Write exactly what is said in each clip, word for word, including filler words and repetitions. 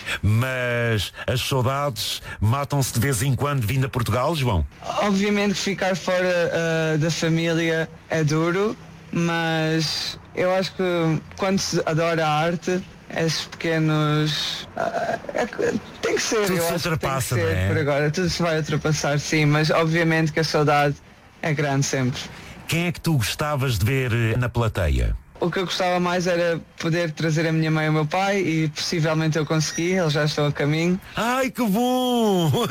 Mas as saudades matam-se de vez em quando vindo a Portugal, João? Obviamente que ficar fora uh, da família é duro, mas eu acho que quando se adora a arte, esses pequenos... Uh, é, tem que ser, tudo eu se acho ultrapassa, que tem que ser, não é? por agora, tudo se vai ultrapassar, sim, mas obviamente que a saudade é grande sempre. Quem é que tu gostavas de ver na plateia? O que eu gostava mais era poder trazer a minha mãe e o meu pai e possivelmente eu consegui, eles já estão a caminho. Ai, que bom! Boa!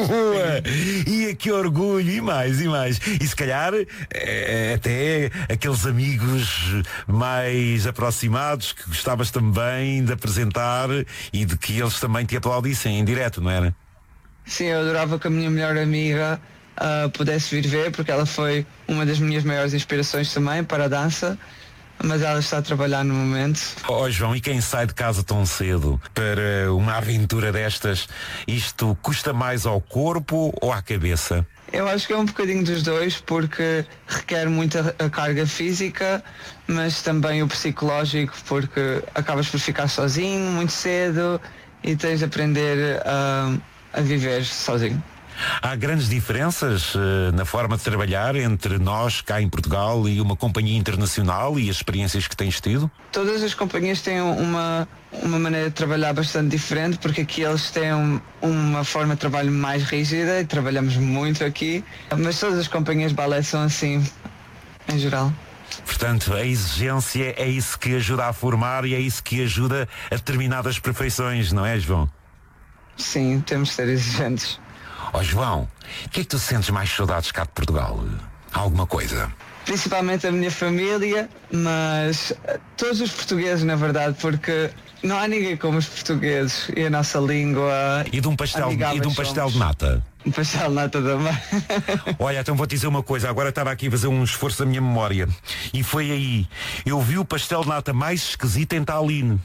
E que orgulho! E mais, e mais. E se calhar é, até aqueles amigos mais aproximados que gostavas também de apresentar e de que eles também te aplaudissem em direto, não era? Sim, eu adorava que a minha melhor amiga uh, pudesse vir ver, porque ela foi uma das minhas maiores inspirações também para a dança. Mas ela está a trabalhar no momento. Oh João, e quem sai de casa tão cedo para uma aventura destas, isto custa mais ao corpo ou à cabeça? Eu acho que é um bocadinho dos dois, porque requer muita a carga física, mas também o psicológico, porque acabas por ficar sozinho muito cedo e tens de aprender a, a viver sozinho. Há grandes diferenças uh, na forma de trabalhar entre nós cá em Portugal e uma companhia internacional e as experiências que tens tido? Todas as companhias têm uma, uma maneira de trabalhar bastante diferente, porque aqui eles têm um, uma forma de trabalho mais rígida e trabalhamos muito aqui, mas todas as companhias de balé são assim, em geral. Portanto, a exigência é isso que ajuda a formar e é isso que ajuda a determinadas perfeições, não é, João? Sim, temos de ser exigentes. Ó oh, João, o que é que tu sentes mais saudades cá de Portugal? Alguma coisa? Principalmente a minha família, mas todos os portugueses, na verdade, porque não há ninguém como os portugueses e a nossa língua. E de um pastel, e de um pastel de nata? Um pastel de nata também. Olha, então vou-te dizer uma coisa, agora estava aqui a fazer um esforço da minha memória. E foi aí, eu vi o pastel de nata mais esquisito em Tallinn.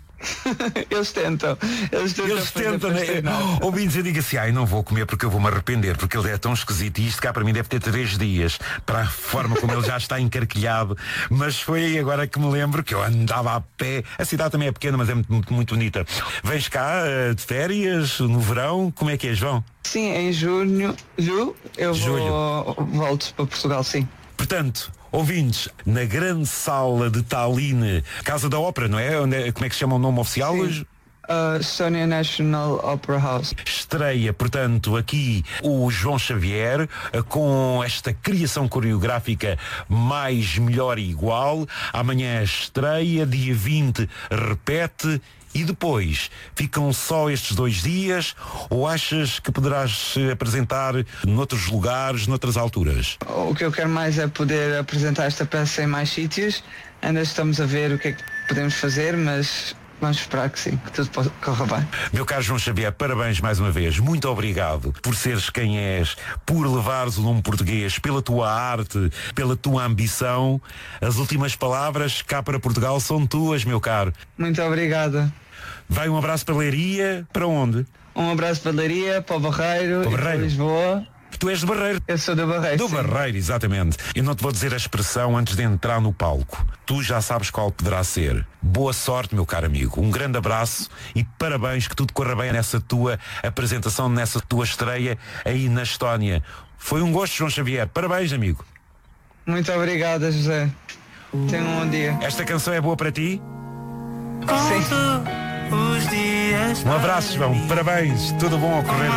Eles tentam. Eles tentam, Eles tentam né? Ouvindo eu digo assim, ai não vou comer porque eu vou-me arrepender, porque ele é tão esquisito e isto cá para mim deve ter três dias para a forma como ele já está encarquilhado. Mas foi aí agora que me lembro que eu andava a pé. A cidade também é pequena, mas é muito, muito, muito bonita. Vens cá de férias no verão, como é que é, João? Sim, em junho, julho, eu Julho. Vou, volto para Portugal, sim. Portanto, ouvintes, na grande sala de Tallinn, Casa da Ópera, não é? Como é que se chama o nome oficial hoje? Uh, Estônia National Opera House. Estreia, portanto, aqui o João Xavier com esta criação coreográfica mais, melhor e igual. Amanhã estreia, dia vinte repete. E depois, ficam só estes dois dias ou achas que poderás apresentar noutros lugares, noutras alturas? O que eu quero mais é poder apresentar esta peça em mais sítios. Ainda estamos a ver o que é que podemos fazer, mas vamos esperar que sim, que tudo corra bem. Meu caro João Xavier, parabéns mais uma vez. Muito obrigado por seres quem és, por levares o nome português, pela tua arte, pela tua ambição. As últimas palavras cá para Portugal são tuas, meu caro. Muito obrigada. Vai um abraço para Leiria, para onde? Um abraço para Leiria, para o Barreiro, para, o Barreiro. E para Lisboa. Tu és de Barreiro. Eu sou do Barreiro. Do sim. Barreiro, exatamente. Eu não te vou dizer a expressão antes de entrar no palco. Tu já sabes qual poderá ser. Boa sorte, meu caro amigo. Um grande abraço e parabéns, que tudo corra bem nessa tua apresentação, nessa tua estreia aí na Estónia. Foi um gosto, João Xavier. Parabéns, amigo. Muito obrigada, José. Tenha um bom dia. Esta canção é boa para ti? Sim. Um abraço, João. Parabéns. Tudo bom a ocorrer.